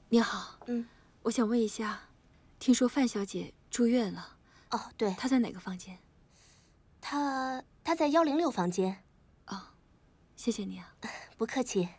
你好，我想问一下，听说范小姐住院了。 哦，对。 她在哪个房间？ 她在106房间。 哦，谢谢你啊。 不客气。